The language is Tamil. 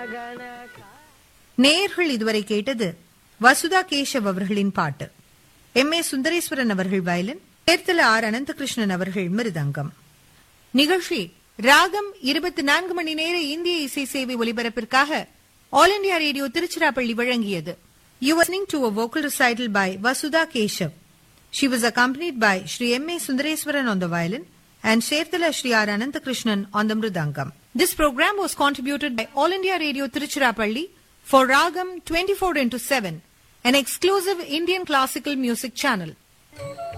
நேயர்கள் இதுவரை கேட்டது வசுதா கேஷவ் அவர்களின் பாட்டு. எம். ஏ. சுந்தரேஸ்வரன் அவர்கள் வயலின், சேர்த்தல ஆர். அனந்தகிருஷ்ணன் அவர்கள் மிருதங்கம். நிகழ்ச்சி ராகம் 24 மணி நேர இந்திய இசை சேவை ஒலிபரப்பிற்காக ஆல் இண்டியா ரேடியோ திருச்சிராப்பள்ளி வழங்கியது. You were listening to a vocal recital by Vasudha Keshav. She was accompanied by Shri M. A. Sundareswaran on the violin and Serthala Shri R. Ananthakrishnan on the mridangam. This program was contributed by All India Radio Tiruchirappalli for Ragam 24/7, an exclusive Indian classical music channel.